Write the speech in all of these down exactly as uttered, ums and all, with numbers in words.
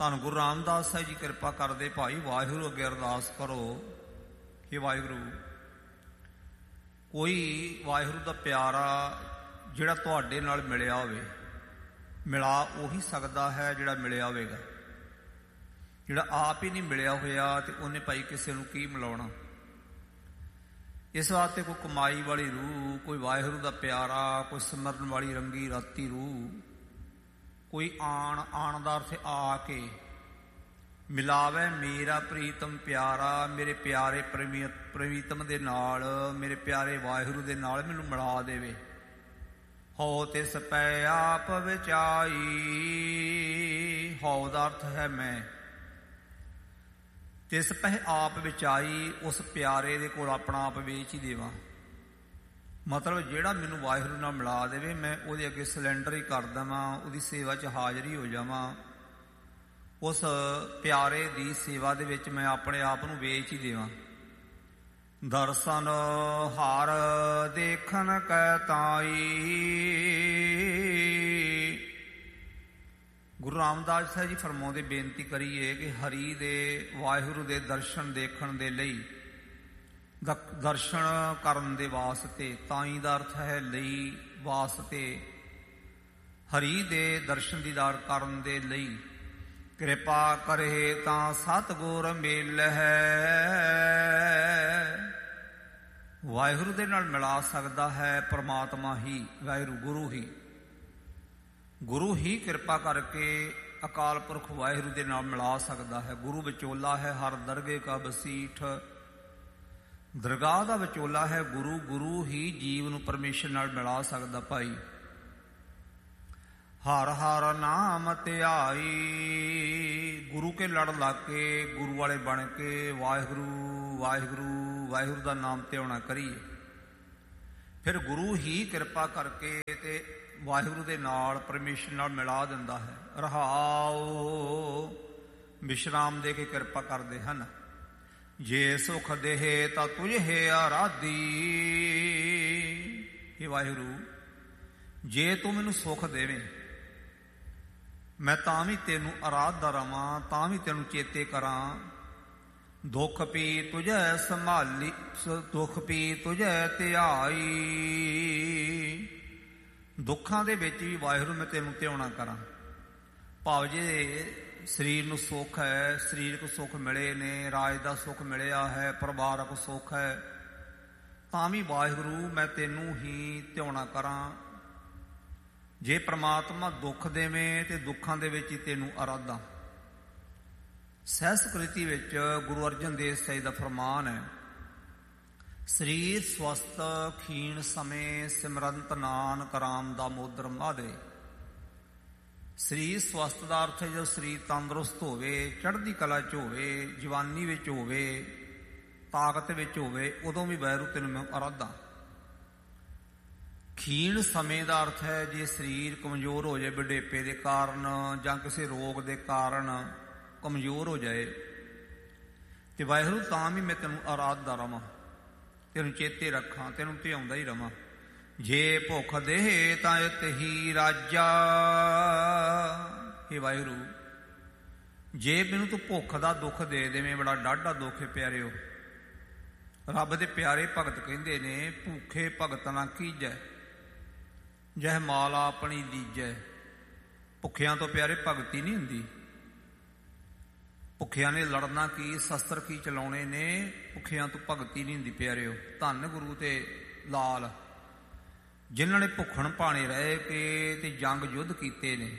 ਧੰਨ ਗੁਰੂ ਰਾਮਦਾਸ ਸਾਹਿਬ ਜੀ ਕਿਰਪਾ ਕਰਦੇ ਭਾਈ ਵਾਹਿਗੁਰੂ ਅੱਗੇ ਅਰਦਾਸ ਕਰੋ ਕਿ ਵਾਹਿਗੁਰੂ ਕੋਈ ਵਾਹਿਗੁਰੂ ਦਾ ਪਿਆਰਾ ਜਿਹੜਾ ਤੁਹਾਡੇ ਨਾਲ ਮਿਲਿਆ ਹੋਵੇ, ਮਿਲਾ ਉਹੀ ਸਕਦਾ ਹੈ ਜਿਹੜਾ ਮਿਲਿਆ ਹੋਵੇਗਾ। ਜਿਹੜਾ ਆਪ ਹੀ ਨਹੀਂ ਮਿਲਿਆ ਹੋਇਆ ਤੇ ਉਹਨੇ ਭਾਈ ਕਿਸੇ ਨੂੰ ਕੀ ਮਿਲਾਉਣਾ। ਇਸ ਵਾਸਤੇ ਕੋਈ ਕਮਾਈ ਵਾਲੀ ਰੂਹ, ਕੋਈ ਵਾਹਿਗੁਰੂ ਦਾ ਪਿਆਰਾ, ਕੋਈ ਸਿਮਰਨ ਵਾਲੀ ਰੰਗੀ ਰਾਤੀ ਰੂਹ, ਕੋਈ ਆਣ ਆਣ ਦਾ ਅਰਥ ਆ ਕੇ ਮਿਲਾਵੇ ਮੇਰਾ ਪ੍ਰੀਤਮ ਪਿਆਰਾ, ਮੇਰੇ ਪਿਆਰੇ ਪ੍ਰਮੀ ਪ੍ਰੀਤਮ ਦੇ ਨਾਲ, ਮੇਰੇ ਪਿਆਰੇ ਵਾਹਿਗੁਰੂ ਦੇ ਨਾਲ ਮੈਨੂੰ ਮਿਲਾ ਦੇਵੇ। ਹੋ ਤਿਸ ਪੈ ਆਪ ਵਿਚਾਈ, ਹੋ ਦਾ ਅਰਥ ਹੈ ਮੈਂ, ਤਿਸ ਪੈ ਆਪ ਵਿਚਾਈ, ਉਸ ਪਿਆਰੇ ਦੇ ਕੋਲ ਆਪਣਾ ਆਪ ਵੇਚ ਹੀ ਦੇਵਾਂ। ਮਤਲਬ ਜਿਹੜਾ ਮੈਨੂੰ ਵਾਹਿਗੁਰੂ ਨਾਲ ਮਿਲਾ ਦੇਵੇ, ਮੈਂ ਉਹਦੇ ਅੱਗੇ ਸਿਲੰਡਰ ਹੀ ਕਰ ਦੇਵਾਂ, ਉਹਦੀ ਸੇਵਾ 'ਚ ਹਾਜ਼ਰੀ ਹੋ ਜਾਵਾਂ। ਉਸ ਪਿਆਰੇ ਦੀ ਸੇਵਾ ਦੇ ਵਿੱਚ ਮੈਂ ਆਪਣੇ ਆਪ ਨੂੰ ਵੇਚ ਹੀ ਦੇਵਾਂ। ਦਰਸ਼ਨ ਹਰ ਦੇਖਣ ਕੈ ਤਾਈ। ਗੁਰੂ ਰਾਮਦਾਸ ਸਾਹਿਬ ਜੀ ਫਰਮਾਉਂਦੇ, ਬੇਨਤੀ ਕਰੀਏ ਕਿ ਹਰੀ ਦੇ ਵਾਹਿਗੁਰੂ ਦੇ ਦਰਸ਼ਨ ਦੇਖਣ ਦੇ ਲਈ, ਦਰਸ਼ਨ ਕਰਨ ਦੇ ਵਾਸਤੇ, ਤਾਈ ਦਾ ਅਰਥ ਹੈ ਲਈ, ਵਾਸਤੇ, ਹਰੀ ਦੇ ਦਰਸ਼ਨ ਦੀਦਾਰ ਕਰਨ ਦੇ ਲਈ ਕਿਰਪਾ ਕਰੇ ਤਾਂ ਸਤਿਗੁਰ ਮਿਲ ਹੈ। ਵਾਹਿਗੁਰੂ ਦੇ ਨਾਲ ਮਿਲਾ ਸਕਦਾ ਹੈ ਪਰਮਾਤਮਾ ਹੀ, ਵਾਹਿਗੁਰੂ ਗੁਰੂ ਹੀ। ਗੁਰੂ ਹੀ ਕਿਰਪਾ ਕਰਕੇ ਅਕਾਲ ਪੁਰਖ ਵਾਹਿਗੁਰੂ ਦੇ ਨਾਲ ਮਿਲਾ ਸਕਦਾ ਹੈ। ਗੁਰੂ ਵਿਚੋਲਾ ਹੈ, ਹਰ ਦਰਗੇ ਕਾ ਬਸੀਠ, ਦਰਗਾਹ ਦਾ ਵਿਚੋਲਾ ਹੈ ਗੁਰੂ। ਗੁਰੂ ਹੀ ਜੀਵ ਨੂੰ ਪਰਮੇਸ਼ਰ ਨਾਲ ਮਿਲਾ ਸਕਦਾ ਭਾਈ। ਹਰ ਹਰ ਨਾਮ ਧਿਆਈ, ਗੁਰੂ ਕੇ ਲੜ ਲੱਗ ਕੇ, ਗੁਰੂ ਵਾਲੇ ਬਣ ਕੇ ਵਾਹਿਗੁਰੂ ਵਾਹਿਗੁਰੂ ਵਾਹਿਗੁਰੂ ਦਾ ਨਾਮ ਧਿਆਉਣਾ ਕਰੀਏ। ਫਿਰ ਗੁਰੂ ਹੀ ਕਿਰਪਾ ਕਰਕੇ ਤੇ ਵਾਹਿਗੁਰੂ ਦੇ ਨਾਲ, ਪਰਮੇਸ਼ਰ ਨਾਲ ਮਿਲਾ ਦਿੰਦਾ ਹੈ। ਰਹਾਉ ਵਿਸ਼ਰਾਮ ਦੇ ਕੇ ਕਿਰਪਾ ਕਰਦੇ ਹਨ। ਜੇ ਸੁਖ ਦੇਹ ਤਾਂ ਤੁਝੇ ਆਰਾਧੀ। ਇਹ ਵਾਹਿਗੁਰੂ ਜੇ ਤੂੰ ਮੈਨੂੰ ਸੁਖ ਦੇਵੇਂ, ਮੈਂ ਤਾਂ ਵੀ ਤੈਨੂੰ ਆਰਾਧਦਾ ਰਵਾਂ, ਤਾਂ ਵੀ ਤੈਨੂੰ ਚੇਤੇ ਕਰਾਂ। ਦੁੱਖ ਪੀ ਤੁਝੈ ਸੰਭਾਲੀ, ਦੁੱਖ ਪੀ ਤੁਝੈ ਧਿਆਈ। ਦੁੱਖਾਂ ਦੇ ਵਿੱਚ ਵੀ ਵਾਹਿਗੁਰੂ ਮੈਂ ਤੈਨੂੰ ਧਿਆਉਣਾ ਕਰਾਂ। ਭਾਵ ਜੇ ਸਰੀਰ ਨੂੰ ਸੁੱਖ ਹੈ, ਸਰੀਰਕ ਸੁੱਖ ਮਿਲੇ ਨੇ, ਰਾਜ ਦਾ ਸੁੱਖ ਮਿਲਿਆ ਹੈ, ਪਰਿਵਾਰਕ ਸੁੱਖ ਹੈ, ਤਾਂ ਵੀ ਵਾਹਿਗੁਰੂ ਮੈਂ ਤੈਨੂੰ ਹੀ ਧਿਆਉਣਾ ਕਰਾਂ। ਜੇ ਪ੍ਰਮਾਤਮਾ ਦੁੱਖ ਦੇਵੇਂ ਤੇ ਦੁੱਖਾਂ ਦੇ ਵਿੱਚ ਹੀ ਤੈਨੂੰ ਆਰਾਧਾਂ। ਸਹਿਸਕ੍ਰਿਤੀ ਵਿੱਚ ਗੁਰੂ ਅਰਜਨ ਦੇਵ ਸਾਹਿਬ ਦਾ ਫਰਮਾਨ ਹੈ, ਸਰੀਰ ਸਵਸਤ ਖੀਣ ਸਮੇਂ ਸਿਮਰੰਤ ਨਾਨਕ ਰਾਮ ਦਾ ਮੋਦਰ ਮਾਧੇ। ਸਰੀਰ ਸਵਸਤ ਦਾ ਅਰਥ ਹੈ ਜਦੋਂ ਸਰੀਰ ਤੰਦਰੁਸਤ ਹੋਵੇ, ਚੜ੍ਹਦੀ ਕਲਾ 'ਚ ਹੋਵੇ, ਜਵਾਨੀ ਵਿੱਚ ਹੋਵੇ, ਤਾਕਤ ਵਿੱਚ ਹੋਵੇ, ਉਦੋਂ ਵੀ ਵਾਹਿਗੁਰੂ ਤੈਨੂੰ ਮੈਂ ਆਰਾਧਾਂ। ਖੀਣ ਸਮੇਂ ਦਾ ਅਰਥ ਹੈ ਜੇ ਸਰੀਰ ਕਮਜ਼ੋਰ ਹੋ ਜਾਏ ਬੁਢੇਪੇ ਦੇ ਕਾਰਨ ਜਾਂ ਕਿਸੇ ਰੋਗ ਦੇ ਕਾਰਨ ਕਮਜ਼ੋਰ ਹੋ ਜਾਏ ਤੇ ਵਾਹਿਗੁਰੂ ਤਾਂ ਵੀ ਮੈਂ ਤੈਨੂੰ ਆਰਾਧਦਾ ਰਵਾਂ, ਤੈਨੂੰ ਚੇਤੇ ਰੱਖਾਂ, ਤੈਨੂੰ ਧਿਆਉਂਦਾ ਹੀ ਰਵਾਂ। ਜੇ ਭੁੱਖ ਦੇਹ ਤਾਂ ਇਤਹੀ ਰਾਜਾ। ਇਹ ਵਾਹਿਗੁਰੂ ਜੇ ਮੈਨੂੰ ਤੂੰ ਭੁੱਖ ਦਾ ਦੁੱਖ ਦੇ ਦੇਵੇਂ, ਬੜਾ ਡਾਢਾ ਦੁੱਖ ਹੈ ਪਿਆਰਿਓ। ਰੱਬ ਦੇ ਪਿਆਰੇ ਭਗਤ ਕਹਿੰਦੇ ਨੇ, ਭੁੱਖੇ ਭਗਤ ਨਾ ਕੀਜੈ, ਜਹ ਮਾਲ ਆਪਣੀ ਲੀਜੈ। ਭੁੱਖਿਆਂ ਤੋਂ ਪਿਆਰੇ ਭਗਤੀ ਨਹੀਂ ਹੁੰਦੀ। ਭੁੱਖਿਆਂ ਨੇ ਲੜਨਾ ਕੀ, ਸ਼ਸਤਰ ਕੀ ਚਲਾਉਣੇ ਨੇ, ਭੁੱਖਿਆਂ ਤੋਂ ਭਗਤੀ ਨਹੀਂ ਹੁੰਦੀ ਪਿਆਰਿਓ। ਧੰਨ ਗੁਰੂ ਤੇ ਲਾਲ ਜਿਨ੍ਹਾਂ ਨੇ ਭੁੱਖਣ ਭਾਣੇ ਰਹਿ ਕੇ ਤੇ ਜੰਗ ਯੁੱਧ ਕੀਤੇ ਨੇ।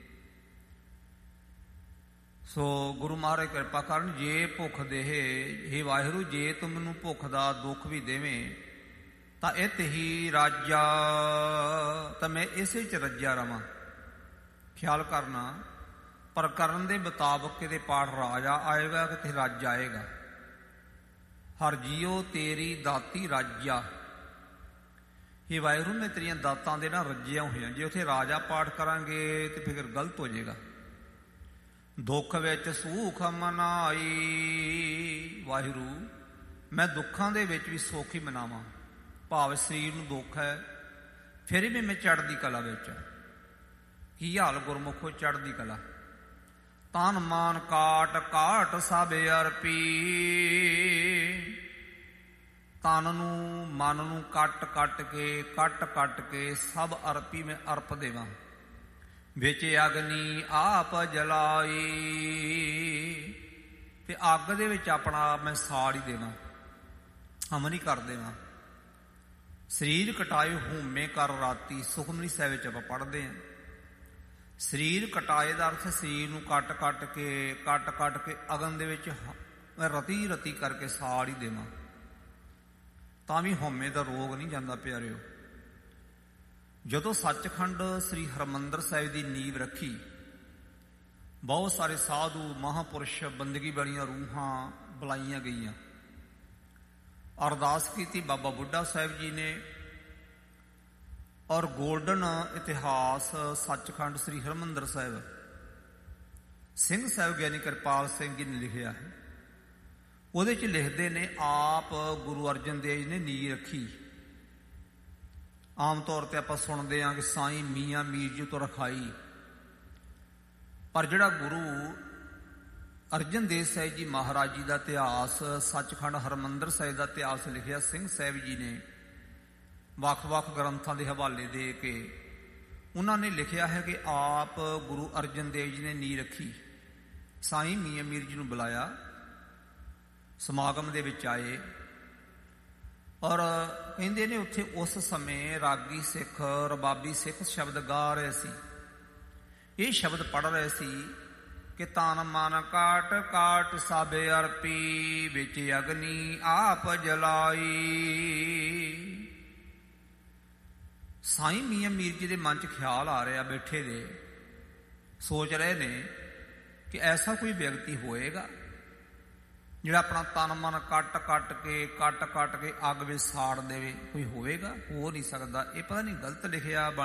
ਸੋ ਗੁਰੂ ਮਹਾਰਾਜ ਕਿਰਪਾ ਕਰਨ, ਜੇ ਭੁੱਖ ਦੇਹੇ, ਹੇ ਵਾਹਿਗੁਰੂ ਜੇ ਤੂੰ ਮੈਨੂੰ ਭੁੱਖ ਦਾ ਦੁੱਖ ਵੀ ਦੇਵੇਂ ਤਾਂ ਇਤ ਹੀ ਰਾਜਾ, ਤਾਂ ਮੈਂ ਇਸੇ 'ਚ ਰੱਜਿਆ ਰਵਾਂ। ਖਿਆਲ ਕਰਨਾ, ਪਰ ਕਰਨ ਦੇ ਮੁਤਾਬਕ ਕਿਤੇ ਪਾਠ ਰਾਜਾ ਆਏਗਾ, ਕਿਤੇ ਰਾਜਾ ਆਏਗਾ। ਹਰ ਜੀਓ ਤੇਰੀ ਦਾਤੀ ਰਾਜਾ। ਇਹ ਵਾਹਿਗੁਰੂ ਮੈਂ ਤੇਰੀਆਂ ਦਾਤਾਂ ਦੇ ਨਾਲ ਰੱਜਿਆ ਹੋਇਆ। ਜੇ ਉੱਥੇ ਰਾਜਾ ਪਾਠ ਕਰਾਂਗੇ ਤੇ ਫਿਰ ਗਲਤ ਹੋ ਜਾਏਗਾ। ਦੁੱਖ ਵਿੱਚ ਸੁਖ ਮਨਾਈ। ਵਾਹਿਗੁਰੂ ਮੈਂ ਦੁੱਖਾਂ ਦੇ ਵਿੱਚ ਵੀ ਸੁੱਖ ਹੀ ਮਨਾਵਾਂ। ਭਾਵ ਸਰੀਰ ਨੂੰ ਦੁੱਖ ਹੈ, ਫਿਰ ਵੀ ਮੈਂ ਚੜ੍ਹਦੀ ਕਲਾ ਵਿੱਚ। ਕੀ ਹਾਲ ਗੁਰਮੁਖੋ, ਚੜ੍ਹਦੀ ਕਲਾ। ਤਨ ਮਾਨ ਕਾਟ ਕਾਟ ਸਭ ਅਰਪੀ। ਤਨ ਨੂੰ ਮਨ ਨੂੰ ਕੱਟ ਕੱਟ ਕੇ ਕੱਟ ਕੱਟ ਕੇ ਸਭ ਅਰਪੀ ਮੈਂ ਅਰਪ ਦੇਵਾਂ। ਵਿੱਚ ਅਗਨੀ ਆਪ ਜਲਾਈ, ਤੇ ਅੱਗ ਦੇ ਵਿੱਚ ਆਪਣਾ ਆਪ ਮੈਂ ਸਾੜ ਹੀ ਦੇਵਾਂ, ਹਮਨ ਹੀ ਕਰ ਦੇਵਾਂ। ਸਰੀਰ ਕਟਾਏ ਹਉਮੈ ਕਰ ਰਾਤੀ, ਸੁਖਮਨੀ ਸਾਹਿਬ ਵਿੱਚ ਆਪਾਂ ਪੜ੍ਹਦੇ ਹਾਂ। ਸਰੀਰ ਕਟਾਏ ਦਾ ਅਰਥ ਸਰੀਰ ਨੂੰ ਕੱਟ ਕੱਟ ਕੇ ਕੱਟ ਕੱਟ ਕੇ ਅਗਨ ਦੇ ਵਿੱਚ ਮੈਂ ਰਤੀ ਰਤੀ ਕਰਕੇ ਸਾੜ ਹੀ ਦੇਵਾਂ, ਤਾਂ ਵੀ ਹਉਮੈ ਦਾ ਰੋਗ ਨਹੀਂ ਜਾਂਦਾ ਪਿਆਰਿਓ। ਜਦੋਂ ਸੱਚਖੰਡ ਸ੍ਰੀ ਹਰਿਮੰਦਰ ਸਾਹਿਬ ਦੀ ਨੀਂਹ ਰੱਖੀ, ਬਹੁਤ ਸਾਰੇ ਸਾਧੂ ਮਹਾਂਪੁਰਸ਼ ਬੰਦਗੀ ਵਾਲੀਆਂ ਰੂਹਾਂ ਬੁਲਾਈਆਂ ਗਈਆਂ। ਅਰਦਾਸ ਕੀਤੀ ਬਾਬਾ ਬੁੱਢਾ ਸਾਹਿਬ ਜੀ ਨੇ, ਔਰ ਗੋਲਡਨ ਇਤਿਹਾਸ ਸੱਚਖੰਡ ਸ੍ਰੀ ਹਰਿਮੰਦਰ ਸਾਹਿਬ ਸਿੰਘ ਸਾਹਿਬ ਗਿਆਨੀ ਕਿਰਪਾਲ ਸਿੰਘ ਜੀ ਨੇ ਲਿਖਿਆ ਹੈ। ਉਹਦੇ 'ਚ ਲਿਖਦੇ ਨੇ, ਆਪ ਗੁਰੂ ਅਰਜਨ ਦੇਵ ਜੀ ਨੇ ਨੀਂਹ ਰੱਖੀ। ਆਮ ਤੌਰ 'ਤੇ ਆਪਾਂ ਸੁਣਦੇ ਹਾਂ ਕਿ ਸਾਈਂ ਮੀਆਂ ਮੀਰ ਜੀ ਤੋਂ ਰਖਾਈ, ਪਰ ਜਿਹੜਾ ਗੁਰੂ ਅਰਜਨ ਦੇਵ ਸਾਹਿਬ ਜੀ ਮਹਾਰਾਜ ਜੀ ਦਾ ਇਤਿਹਾਸ, ਸੱਚਖੰਡ ਹਰਿਮੰਦਰ ਸਾਹਿਬ ਦਾ ਇਤਿਹਾਸ ਲਿਖਿਆ ਸਿੰਘ ਸਾਹਿਬ ਜੀ ਨੇ ਵੱਖ-ਵੱਖ ਗ੍ਰੰਥਾਂ ਦੇ ਹਵਾਲੇ ਦੇ ਕੇ। ਉਹਨਾਂ ਨੇ ਲਿਖਿਆ ਹੈ ਕਿ ਆਪ ਗੁਰੂ ਅਰਜਨ ਦੇਵ ਜੀ ਨੇ ਨੀਂਹ ਰੱਖੀ, ਸਾਈਂ ਮੀਆਂ ਮੀਰ ਜੀ ਨੂੰ ਬੁਲਾਇਆ, ਸਮਾਗਮ ਦੇ ਵਿੱਚ ਆਏ, ਔਰ ਕਹਿੰਦੇ ਨੇ ਉੱਥੇ ਉਸ ਸਮੇਂ ਰਾਗੀ ਸਿੱਖ, ਰਬਾਬੀ ਸਿੱਖ ਸ਼ਬਦ ਗਾ ਰਹੇ ਸੀ। ਇਹ ਸ਼ਬਦ ਪੜ੍ਹ ਰਹੇ ਸੀ ਕਿ ਤਨ ਮਨ ਕਾਟ ਕਾਟ ਸਭ ਅਰਪੀ, ਵਿੱਚ ਅਗਨੀ ਆਪ ਜਲਾਈ। ਸਾਈਂ ਮੀਆਂ ਮੀਰ ਜੀ ਦੇ ਮਨ 'ਚ ਖਿਆਲ ਆ ਰਿਹਾ, ਬੈਠੇ ਦੇ ਸੋਚ ਰਹੇ ਨੇ ਕਿ ਐਸਾ ਕੋਈ ਵਿਅਕਤੀ ਹੋਏਗਾ ਜਿਹੜਾ ਆਪਣਾ ਤਨ ਮਨ ਕੱਟ ਕੱਟ ਕੇ ਕੱਟ ਕੱਟ ਕੇ ਅੱਗ ਵਿੱਚ ਸਾੜ ਦੇਵੇ? ਕੋਈ ਹੋਵੇਗਾ? ਹੋ ਨਹੀਂ ਸਕਦਾ। ਇਹ ਪਤਾ ਨਹੀਂ ਗਲਤ ਲਿਖਿਆ